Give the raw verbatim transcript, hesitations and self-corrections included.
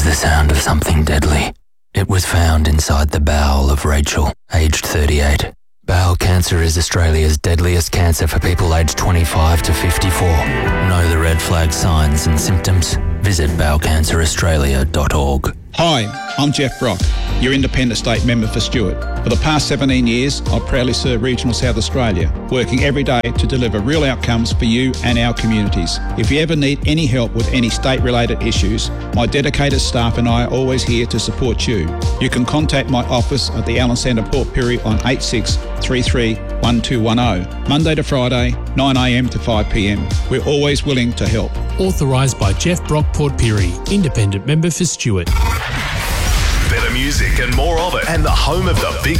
the sound of something deadly. It was found inside the bowel of Rachel, aged thirty-eight. Bowel cancer is Australia's deadliest cancer for people aged twenty-five to fifty-four. Know the red flag signs and symptoms? Visit bowel cancer australia dot org. Hi, I'm Jeff Brock, your Independent State Member for Stewart. For the past seventeen years, I've proudly served Regional South Australia, working every day to deliver real outcomes for you and our communities. If you ever need any help with any state-related issues, my dedicated staff and I are always here to support you. You can contact my office at the Allen Centre Port Pirie on eight six three three one two one zero, Monday to Friday, nine a m to five p m. We're always willing to help. Authorised by Jeff Brock, Port Pirie, Independent Member for Stewart. Better music and more of it, and the home of the big